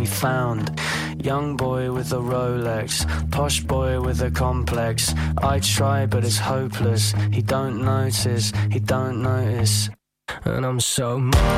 be found. Young boy with a Rolex, posh boy with a complex. I try but it's hopeless, he don't notice, and I'm so